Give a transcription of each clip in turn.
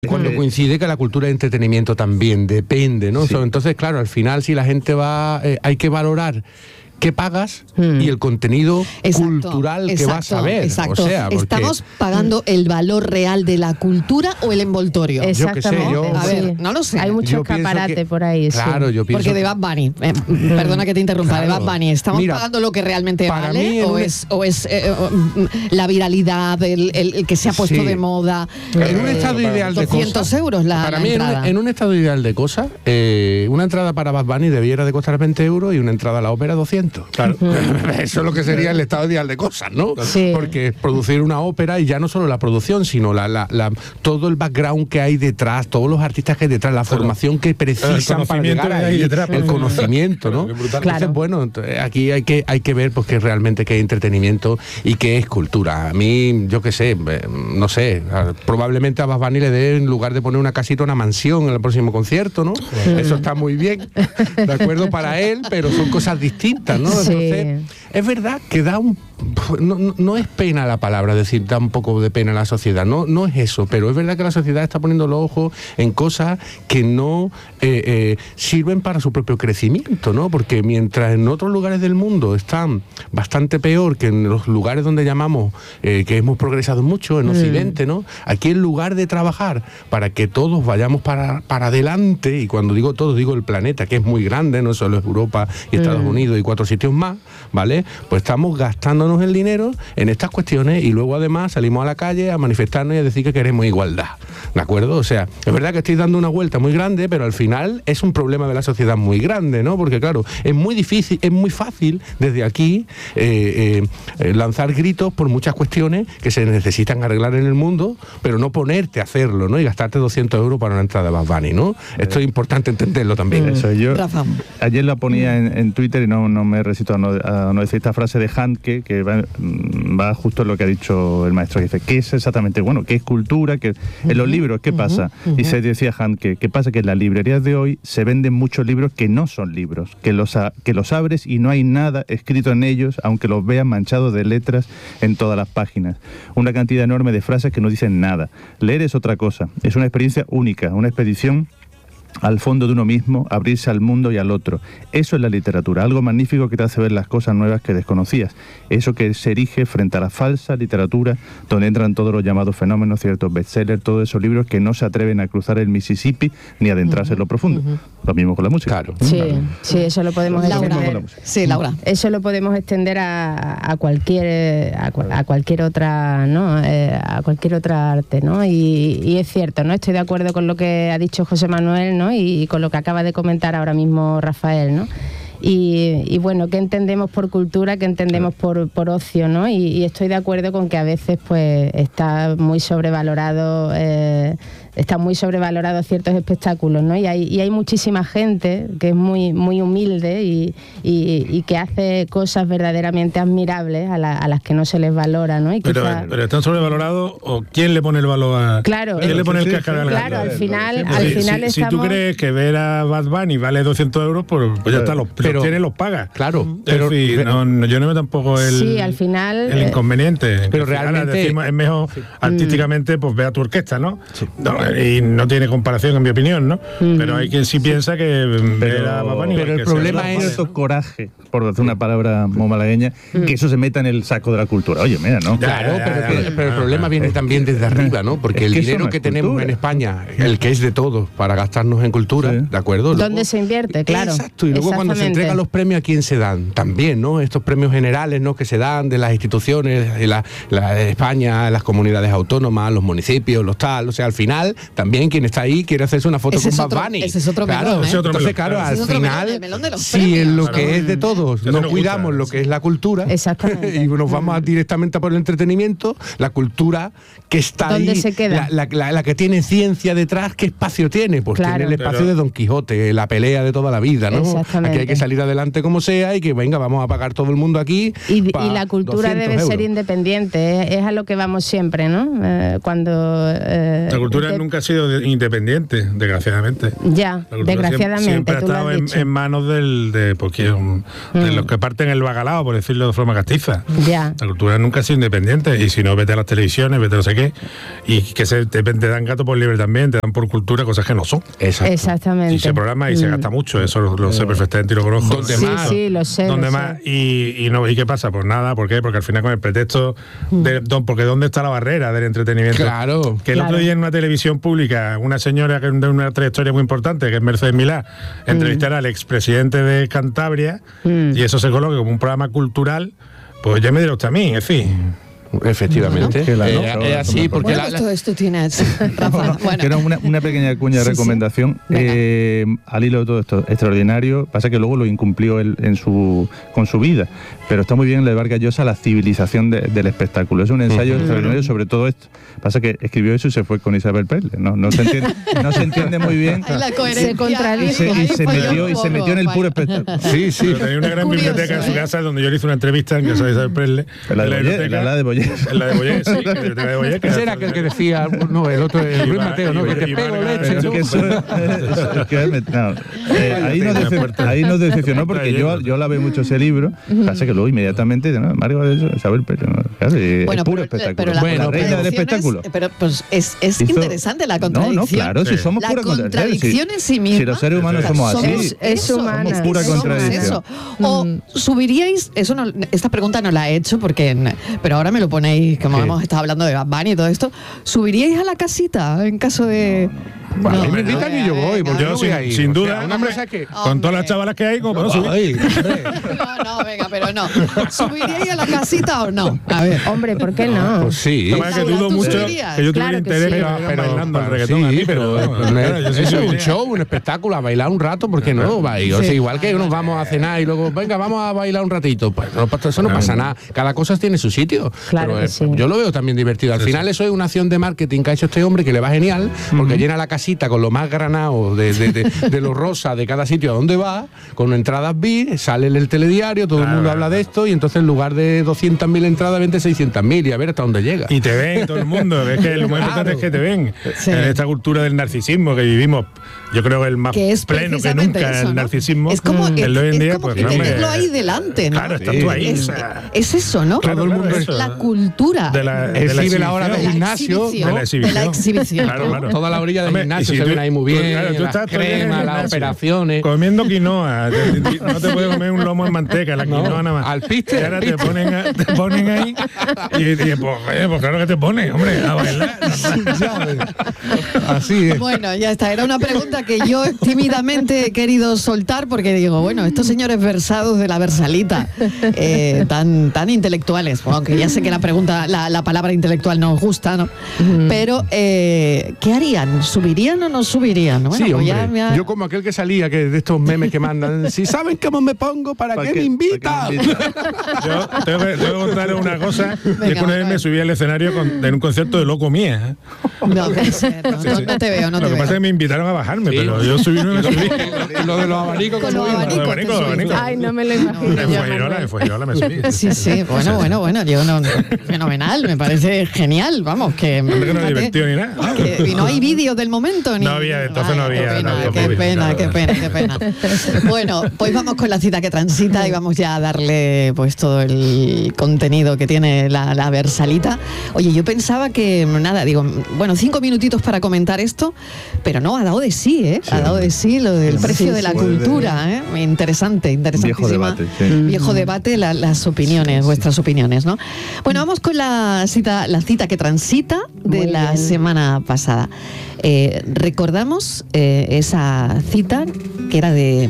Cuando coincide que la cultura de entretenimiento también depende, ¿no? Sí. Entonces, claro, al final si la gente va, hay que valorar qué pagas y el contenido cultural que vas a ver. Exacto. O sea, porque ¿Estamos pagando el valor real de la cultura o el envoltorio? Exactamente. A ver, no lo sé. Hay mucho escaparate por ahí. Claro, yo pienso Porque de Bad Bunny, perdona que te interrumpa, Claro. de Bad Bunny, ¿estamos Mira, pagando lo que realmente para vale? mí ¿O es la viralidad, el que se ha puesto Sí. de moda? En un estado ideal de 200 cosas, euros la para mí entrada. en un estado ideal de cosas, una entrada para Bad Bunny debiera de costar 20 euros y una entrada a la ópera 200. Claro. Eso es lo que sería el estado ideal de cosas, ¿no? Sí. Porque producir una ópera, y ya no solo la producción, sino todo el background que hay detrás, todos los artistas que hay detrás, la formación que precisan para llegar ahí, detrás, el conocimiento, ¿no? Brutal. Entonces, bueno, aquí hay que ver pues que realmente qué es entretenimiento y qué es cultura. A mí, yo qué sé, no sé, probablemente a Bad Bunny le dé, en lugar de poner una casita, una mansión en el próximo concierto, ¿no? Eso está muy bien, de acuerdo, para él, pero son cosas distintas, ¿no? Sí. Entonces, es verdad que da no es pena la palabra, decir, da un poco de pena a la sociedad, no es eso, pero es verdad que la sociedad está poniendo los ojos en cosas que no sirven para su propio crecimiento, ¿no? Porque mientras en otros lugares del mundo están bastante peor que en los lugares donde llamamos que hemos progresado mucho, en Occidente, ¿no? Aquí, en lugar de trabajar para que todos vayamos para adelante, y cuando digo todos, digo el planeta, que es muy grande, no solo es Europa y Estados Unidos y 4 sitios más, ¿vale? Pues estamos gastándonos el dinero en estas cuestiones y luego además salimos a la calle a manifestarnos y a decir que queremos igualdad, ¿de acuerdo? O sea, es verdad que estoy dando una vuelta muy grande, pero al final es un problema de la sociedad muy grande, ¿no? Porque claro, es muy difícil, es muy fácil desde aquí lanzar gritos por muchas cuestiones que se necesitan arreglar en el mundo, pero no ponerte a hacerlo, ¿no? Y gastarte 200 euros para una entrada de Bad Bunny, ¿no? Esto es importante entenderlo también. Eso, yo Rafa. ayer la ponía en Twitter y no me resisto a no decir esta frase de Handke, que va justo en lo que ha dicho el maestro, que dice, ¿qué es exactamente, bueno, qué es cultura? Que en los libros, ¿qué pasa? Y se decía Handke, ¿qué pasa? Que en las librerías de hoy se venden muchos libros que no son libros, que los abres y no hay nada escrito en ellos, aunque los veas manchados de letras en todas las páginas. Una cantidad enorme de frases que no dicen nada. Leer es otra cosa, es una experiencia única, una expedición al fondo de uno mismo, abrirse al mundo y al otro. Eso es la literatura, algo magnífico que te hace ver las cosas nuevas que desconocías. Eso que se erige frente a la falsa literatura, donde entran todos los llamados fenómenos, ciertos bestsellers, todos esos libros que no se atreven a cruzar el Mississippi ni a adentrarse en lo profundo. Lo mismo con la música. Claro. Sí, eso lo podemos extender. Sí, Laura. Eso lo podemos extender a cualquier otra, ¿no? A cualquier otra arte, ¿no? Y es cierto, ¿no? Estoy de acuerdo con lo que ha dicho José Manuel, ¿no? Y con lo que acaba de comentar ahora mismo Rafael, ¿no? Y bueno, ¿qué entendemos por cultura? ¿Qué entendemos por ocio? ¿No? Y estoy de acuerdo con que a veces pues está muy sobrevalorado ciertos espectáculos, ¿no? Y hay muchísima gente que es muy, muy humilde y que hace cosas verdaderamente admirables a las que no se les valora, ¿no? Y pero están sobrevalorados, ¿o quién le pone el valor Claro, ¿quién le pone el cascabel al gato? Claro, al final Si tú crees que ver a Bad Bunny vale 200 euros, pues ya está, los tienes, los pagas. Claro, pero yo no veo tampoco el inconveniente. Pero que realmente decimos, es mejor artísticamente, pues ve a tu orquesta, ¿no? Sí. Y no tiene comparación, en mi opinión, ¿no? Pero hay quien sí piensa que ver a Bad Bunny. Pero el problema es eso, coraje, por decir una palabra muy malagueña, que eso se meta en el saco de la cultura. Oye, mira, ¿no? Claro, pero el problema viene también desde arriba, ¿no? Porque el dinero que tenemos en España, el que es de todos, para gastarnos en cultura, ¿de acuerdo? ¿Dónde se invierte? Claro. Exacto, y luego cuando se entregan los premios, ¿a quién se dan? También, ¿no? Estos premios generales, ¿no? Que se dan de las instituciones, de España, las comunidades autónomas, los municipios, los tal, o sea, al final, también quien está ahí quiere hacerse una foto con Bad Bunny. Ese es otro claro, melón, ¿eh? Entonces, claro, al final, si en lo que es de todos no cuidamos lo que es la cultura y nos vamos directamente a por el entretenimiento, la cultura que está ¿dónde ahí, se queda? La que tiene ciencia detrás, ¿qué espacio tiene? Pues tiene el espacio de Don Quijote, la pelea de toda la vida, ¿no? Aquí hay que salir salir adelante como sea y que venga, vamos a pagar todo el mundo aquí. Y la cultura debe ser euros. independiente, es a lo que vamos siempre, ¿no? La cultura nunca ha sido independiente, desgraciadamente. Ya, desgraciadamente. Siempre ha tú lo estado has dicho. en manos de los que parten el bacalao, por decirlo de forma castiza. Ya. La cultura nunca ha sido independiente, y si no, vete a las televisiones, vete a no sé qué, y que te dan gato por liebre también, te dan por cultura cosas que no son. Exacto. Exactamente. Y se programa y se gasta mucho, eso lo sé perfectamente y lo conozco. ¿Dónde Sí, más? sí, lo sé. ¿Dónde lo más? sé. ¿Y qué pasa? Pues nada, ¿por qué? Porque al final con el pretexto porque ¿dónde está la barrera del entretenimiento? Claro. Que el otro día en una televisión pública, una señora de una trayectoria muy importante, que es Mercedes Milá, entrevistará al expresidente de Cantabria, y eso se coloca como un programa cultural, pues ya me dirá usted a mí, en fin. Efectivamente. Es así, porque Bueno, pues todo esto tiene razón. Bueno. Que era una pequeña cuña de Sí, recomendación. Venga. Al hilo de todo esto, extraordinario. Pasa que luego lo incumplió él con su vida. Pero está muy bien de Vargas Llosa, La civilización del espectáculo. Es un ensayo extraordinario sobre todo esto. Pasa que escribió eso y se fue con Isabel Presley. No se entiende muy bien. Ay, la coherencia. Se contradice. Y se metió en el puro espectáculo. Sí, sí. Pero tenía una gran Curioso, biblioteca en su ¿eh? casa donde yo le hice una entrevista en casa de Isabel Presley. La de Boyer. En la de Boyer, sí, la biblioteca de Boyer. Ese era aquel que decía, no, el otro, el Luis Mateo, ¿no? Que te pego leche. Pero ¿no? que ahí nos decepcionó porque yo alabé mucho ese libro. Pasa que luego inmediatamente, ¿no? Mario Isabel, pero claro, es puro espectáculo. la La reina del espectáculo. Pero pues es interesante la contradicción. No, claro, si somos La pura contradicción en sí misma. Si los seres humanos somos así, Es humana. somos pura Somos contradicción. eso. O subiríais, esta pregunta no la he hecho pero ahora me lo ponéis, como ¿Qué? hemos estado hablando de Bad Bunny y todo esto, ¿subiríais a la casita en caso de...? Bueno, a mí me invitan y yo voy, porque Yo no voy a ir. sin O sea, duda, una hombre, cosa que... con todas las chavalas que hay, como para no subir. Ay, hombre. No, venga, pero no. ¿Subiríais a la casita o no? A ver. Hombre, ¿por qué no? Pues sí. Lo que pasa es que dudo ¿tú mucho subirías? que yo tuviera Claro que interés sí. en bailando el reggaetón. Sí, aquí, pero claro, yo sí eso es un subiría. show, un espectáculo, a bailar un rato, ¿por qué no? Va, y, o sea, igual que nos vamos a cenar y luego, venga, vamos a bailar un ratito. Pues no, eso no pasa nada. Cada cosa tiene su sitio. Claro Pero, que sí. yo lo veo también divertido. Al final eso es una acción de marketing que ha hecho este hombre que le va genial, porque llena la casita con lo más granado de lo rosa de cada sitio a donde va, con entradas VIP, sale en el telediario, todo el mundo habla de esto, y entonces en lugar de 200.000 entradas vende 600.000 y a ver hasta dónde llega. Y te ven todo el mundo, es que lo más importante es que te ven. Sí. En esta cultura del narcisismo que vivimos, yo creo que el más Que es pleno que precisamente nunca eso, el ¿no? narcisismo. Es como, el de hoy en día, como pues que no tenerlo ahí delante, ¿no? Claro, estás tú ahí. Es, o sea, es eso, ¿no? Claro, Todo el mundo claro, es eso. La cultura. de la Exhibe la hora de exhibición. gimnasio, exhibición, de la exhibición. de la exhibición. Claro, claro. Toda la orilla del Hombre, gimnasio y si se tú- ven ahí muy tú- bien, claro, tú las estás todo el día en el cremas, las gimnasio, operaciones. comiendo quinoa, no te puedes comer un lomo en manteca, la No, quinoa nada más. al piste, Y ahora al te ponen ahí y pues, pues claro que te pones, hombre, a bailar. Así es. Bueno, ya está. Era una pregunta que yo tímidamente he querido soltar porque digo, bueno, estos señores versados de la versalita, tan intelectuales, bueno, aunque ya sé que la pregunta, la palabra intelectual no os gusta, ¿no? Pero, ¿qué harían? ¿Subirían o no subirían? Bueno, Sí, pues hombre. ya- Yo como aquel que salía, que de estos memes que mandan, si saben cómo me pongo, ¿para qué me invitan? Yo tengo que contarles una cosa, y es Venga, que una vez vale. me subí al escenario en un concierto de Loco Mía. No, puede ser, no te veo, no Lo te que pasa es veo. que me invitaron a bajarme, Sí. pero yo subí no me subí. Y lo de los abanicos, Con ¿cómo los iba? abanicos. Los abanicos, te los abanicos. Ay, no me lo imagino yo, Manuel. Me subí. Sí, sí, bueno, yo no, fenomenal, me parece genial, vamos, que Hombre, que no es fíjate, divertido ni nada. y no hay vídeos del momento ni No había, entonces no Ay, había, qué no había pena, móvil, qué pena. Bueno, pues vamos con la cita que transita y vamos ya a darle pues todo el contenido que tiene la versalita. Oye, yo pensaba que nada, digo, bueno, 5 minutitos para comentar esto, pero no, ha dado de sí, ¿eh? Ha dado de sí lo del precio de la cultura, ¿eh? Interesante, interesantísima. Viejo debate, sí. Viejo debate, las opiniones, vuestras opiniones, ¿no? Bueno, vamos con la cita que transita de Muy la bien. semana pasada. Recordamos esa cita que era de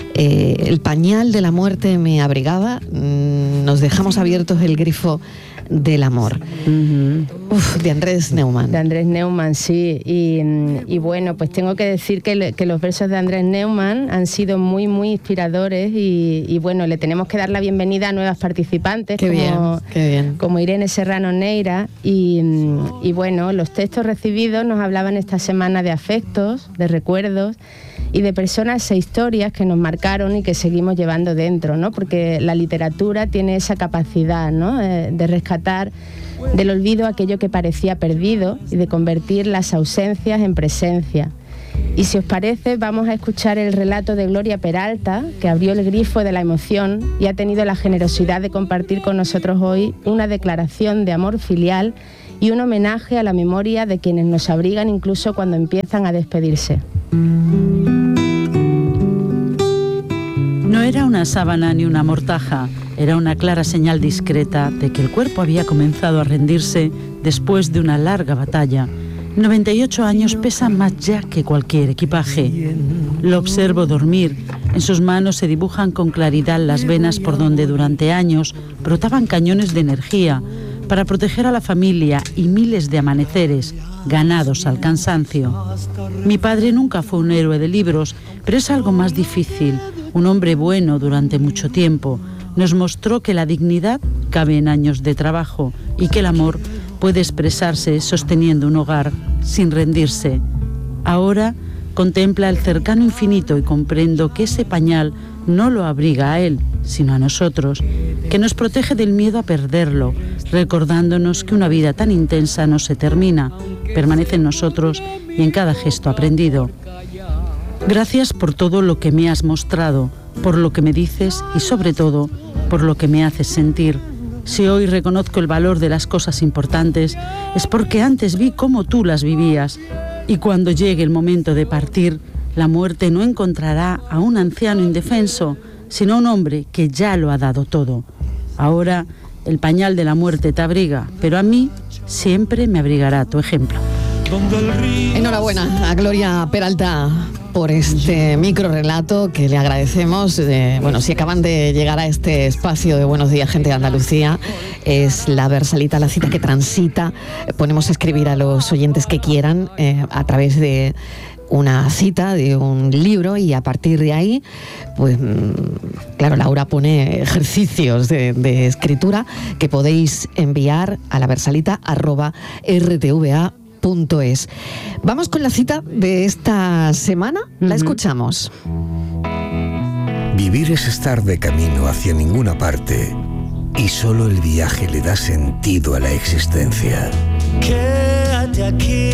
el pañal de la muerte me abrigaba. Nos dejamos abiertos el grifo del amor. De Andrés Neumann. De Andrés Neumann, sí. Y bueno, pues tengo que decir que los versos de Andrés Neumann han sido muy, muy inspiradores y bueno, le tenemos que dar la bienvenida a nuevas participantes Qué bien. como Irene Serrano Neira y bueno, los textos recibidos nos hablaban esta semana de afectos, de recuerdos y de personas e historias que nos marcaron y que seguimos llevando dentro, ¿no? Porque la literatura tiene esa capacidad, ¿no? De rescatar del olvido aquello que parecía perdido y de convertir las ausencias en presencia. Y si os parece, vamos a escuchar el relato de Gloria Peralta, que abrió el grifo de la emoción y ha tenido la generosidad de compartir con nosotros hoy una declaración de amor filial y un homenaje a la memoria de quienes nos abrigan incluso cuando empiezan a despedirse. No era una sábana ni una mortaja, era una clara señal discreta de que el cuerpo había comenzado a rendirse después de una larga batalla. 98 años pesan más ya que cualquier equipaje. Lo observo dormir. En sus manos se dibujan con claridad las venas por donde durante años brotaban cañones de energía para proteger a la familia y miles de amaneceres ganados al cansancio. Mi padre nunca fue un héroe de libros, pero es algo más difícil. Un hombre bueno durante mucho tiempo. Nos mostró que la dignidad cabe en años de trabajo y que el amor puede expresarse sosteniendo un hogar sin rendirse. Ahora contempla el cercano infinito y comprendo que ese pañal no lo abriga a él, sino a nosotros, que nos protege del miedo a perderlo, recordándonos que una vida tan intensa no se termina, permanece en nosotros y en cada gesto aprendido. Gracias por todo lo que me has mostrado, por lo que me dices y sobre todo por lo que me haces sentir. Si hoy reconozco el valor de las cosas importantes, es porque antes vi cómo tú las vivías. Y cuando llegue el momento de partir, la muerte no encontrará a un anciano indefenso, sino a un hombre que ya lo ha dado todo. Ahora el pañal de la muerte te abriga, pero a mí siempre me abrigará tu ejemplo. Enhorabuena a Gloria Peralta por este microrelato que le agradecemos. Bueno, si acaban de llegar a este espacio de Buenos Días, gente de Andalucía, es la Versalita, la cita que transita. Ponemos a escribir a los oyentes que quieran a través de una cita, de un libro, y a partir de ahí, pues claro, Laura pone ejercicios de escritura que podéis enviar a la versalita@rtva.es. Vamos con la cita de esta semana. La escuchamos. Vivir es estar de camino hacia ninguna parte y solo el viaje le da sentido a la existencia. Quédate aquí,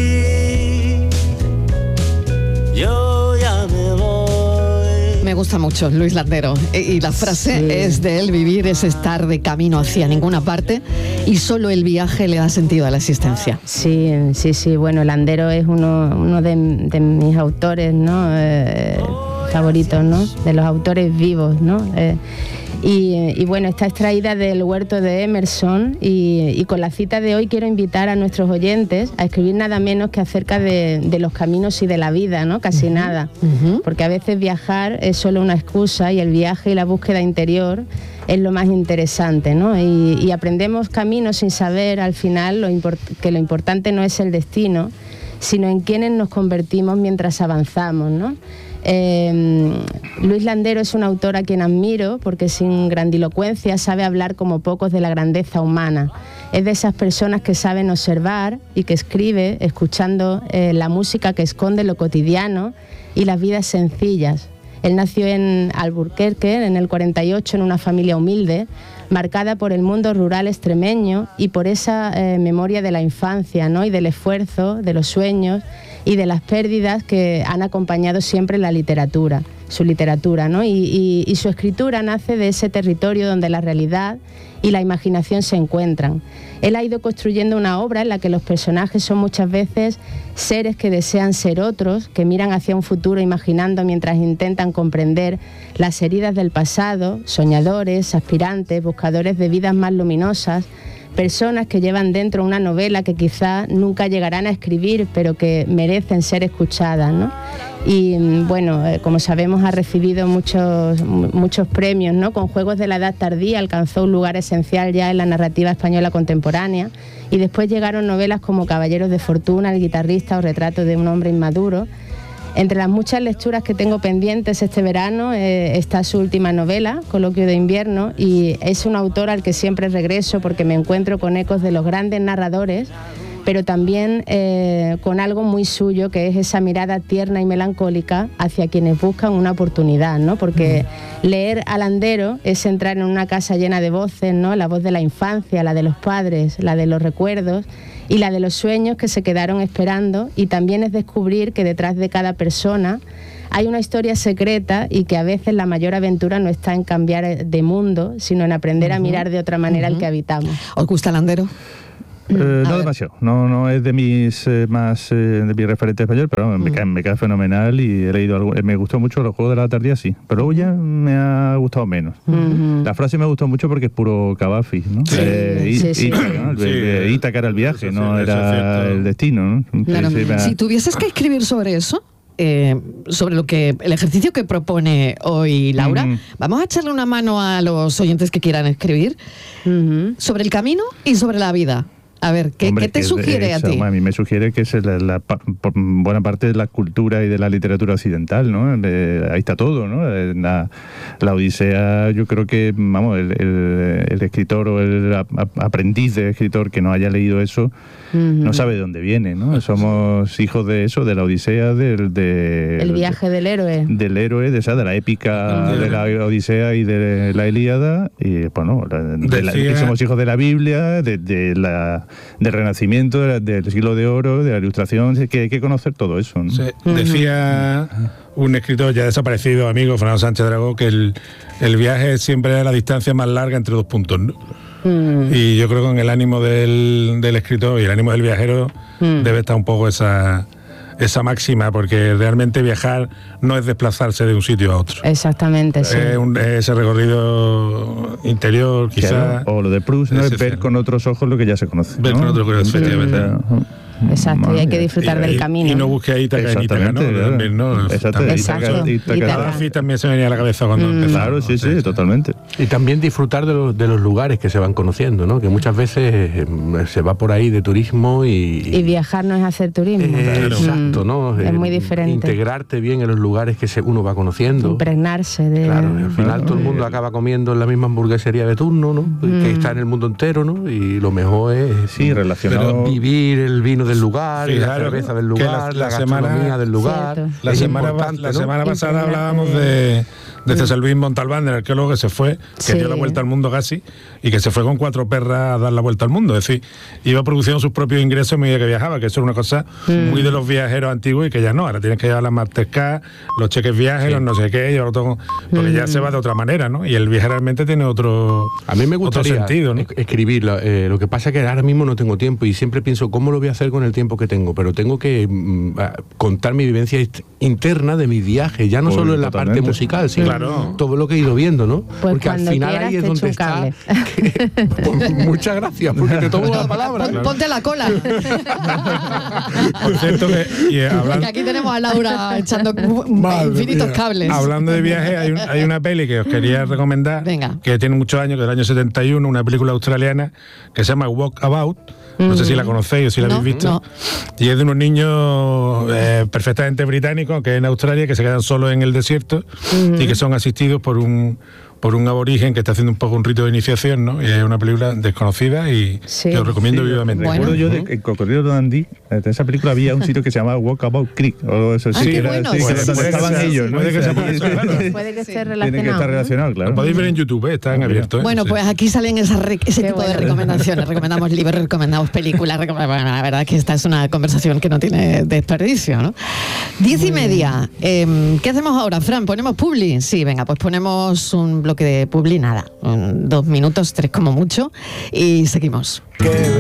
yo ya me voy. Me gusta mucho Luis Landero y la frase es de él: vivir es estar de camino hacia ninguna parte y solo el viaje le da sentido a la existencia. Sí, bueno, Landero es uno de mis autores, ¿no? Favoritos, ¿no? De los autores vivos, ¿no? Y bueno, está extraída del Huerto de Emerson y con la cita de hoy quiero invitar a nuestros oyentes a escribir nada menos que acerca de los caminos y de la vida, ¿no? Casi nada, porque a veces viajar es solo una excusa y el viaje y la búsqueda interior es lo más interesante, ¿no? Y aprendemos caminos sin saber al final que lo importante no es el destino, sino en quienes nos convertimos mientras avanzamos, ¿no? Luis Landero es un autor a quien admiro porque sin grandilocuencia sabe hablar como pocos de la grandeza humana. Es de esas personas que saben observar y que escribe escuchando la música que esconde lo cotidiano y las vidas sencillas. Él nació en Alburquerque en el 48 en una familia humilde, marcada por el mundo rural extremeño y por esa memoria de la infancia, ¿no? Y del esfuerzo, de los sueños y de las pérdidas que han acompañado siempre la literatura, su literatura, ¿no? Y su escritura nace de ese territorio donde la realidad y la imaginación se encuentran. Él ha ido construyendo una obra en la que los personajes son muchas veces seres que desean ser otros, que miran hacia un futuro imaginando mientras intentan comprender las heridas del pasado, soñadores, aspirantes, buscadores de vidas más luminosas, personas que llevan dentro una novela que quizás nunca llegarán a escribir, pero que merecen ser escuchadas, ¿no? Y bueno, como sabemos, ha recibido muchos premios, ¿no? Con Juegos de la Edad Tardía alcanzó un lugar esencial ya en la narrativa española contemporánea, y después llegaron novelas como Caballeros de Fortuna, El guitarrista o Retrato de un hombre inmaduro. Entre las muchas lecturas que tengo pendientes este verano está su última novela, Coloquio de invierno, y es un autor al que siempre regreso porque me encuentro con ecos de los grandes narradores, pero también con algo muy suyo, que es esa mirada tierna y melancólica hacia quienes buscan una oportunidad, ¿no? Porque leer a Landero es entrar en una casa llena de voces, ¿no? La voz de la infancia, la de los padres, la de los recuerdos y la de los sueños que se quedaron esperando, y también es descubrir que detrás de cada persona hay una historia secreta, y que a veces la mayor aventura no está en cambiar de mundo, sino en aprender a mirar de otra manera el que habitamos. ¿Os gusta Landero? No demasiado, no es de mis de mis referentes españoles, pero me cae fenomenal, y he leído algo, me gustó mucho Los Juegos de la Tardía, sí, pero luego ya me ha gustado menos. La frase me gustó mucho porque es puro Cavafis, ¿no? Ítaca, ¿no? Ítaca era el viaje, no era el destino, ¿no? Claro. Si tuvieses que escribir sobre eso, sobre el ejercicio que propone hoy Laura, vamos a echarle una mano a los oyentes que quieran escribir sobre el camino y sobre la vida. A ver, ¿qué te sugiere a ti? A mí me sugiere que es por buena parte de la cultura y de la literatura occidental, ¿no? Ahí está todo, ¿no? La Odisea, yo creo que, vamos, el escritor o el aprendiz de escritor que no haya leído eso, no sabe de dónde viene, ¿no? Somos hijos de eso, de la Odisea, el viaje del héroe. Del héroe, de la épica de la Odisea y de la Ilíada, y bueno, somos hijos de la Biblia, del Renacimiento, del siglo de oro, de la Ilustración, que hay que conocer todo eso, ¿no? Sí. Decía un escritor ya desaparecido, amigo, Fernando Sánchez Dragó, que el viaje siempre es la distancia más larga entre dos puntos, ¿no? Y yo creo que en el ánimo del escritor y el ánimo del viajero debe estar un poco esa máxima, porque realmente viajar no es desplazarse de un sitio a otro. Exactamente, sí. Ese recorrido interior, quizás. Claro, o lo de Proust, ¿no? Es ver con otros ojos lo que ya se conoce. Ver con otros ojos, efectivamente. Exacto, y hay que disfrutar del camino. Y no busque a Ítaca en Ítaca, ¿no? Exacto. Gaddafi también se venía a la cabeza cuando empezó. Claro, sí, totalmente. Y también disfrutar de los lugares que se van conociendo, ¿no? Que muchas veces se va por ahí de turismo y viajar no es hacer turismo. Exacto, ¿no? Es muy diferente. Integrarte bien en los lugares que uno va conociendo. Impregnarse de... Claro, al final todo el mundo acaba comiendo en la misma hamburguesería de turno, ¿no? Que está en el mundo entero, ¿no? Y lo mejor es relacionado, vivir el vino del lugar, y la cerveza del lugar, la gastronomía del lugar. La semana pasada hablábamos de César Luis Montalbán, el arqueólogo que se fue, que dio la vuelta al mundo casi, y que se fue con 4 perras a dar la vuelta al mundo. Es decir, iba produciendo sus propios ingresos a medida que viajaba, que eso era una cosa muy de los viajeros antiguos, y que ya no, ahora tienes que llevar las Mastercard, los cheques viajes, los no sé qué, y todo, porque ya se va de otra manera, ¿no? Y el viaje realmente tiene otro A mí me gustaría sentido, ¿no? escribir, lo que pasa es que ahora mismo no tengo tiempo, y siempre pienso cómo lo voy a hacer con el tiempo que tengo, pero tengo que contar mi vivencia interna de mi viaje, ya no solo en la parte musical, sino todo lo que he ido viendo, ¿no? Pues porque al final ahí es donde está. Muchas gracias, porque te tomo la palabra. Ponte la cola. Por cierto, porque aquí tenemos a Laura echando infinitos cables. Hablando de viaje, hay una peli que os quería recomendar, que tiene muchos años, que es del año 71, una película australiana que se llama Walk About. No sé si la conocéis o si la habéis visto. No. Y es de unos niños perfectamente británicos que en Australia, que se quedan solos en el desierto y que son asistidos por un aborigen que está haciendo un poco un rito de iniciación, ¿no? Y es una película desconocida y que os recomiendo vivamente. Recuerdo yo en Cocodrilo Dundee, en esa película había un sitio que se llamaba Walkabout Creek, o eso sí, que era donde estaban ellos, ¿no? Puede que esté relacionado. Tiene que estar relacionado, claro. Lo podéis ver en YouTube, están abiertos. Bueno, pues aquí salen ese tipo de recomendaciones. Recomendamos libros, recomendamos películas. Bueno, la verdad es que esta es una conversación que no tiene desperdicio, ¿no? 10:30. ¿Qué hacemos ahora, Fran? ¿Ponemos publi? Sí, venga, pues ponemos un bloque de publi, nada, 2 minutos, 3 como mucho, y seguimos.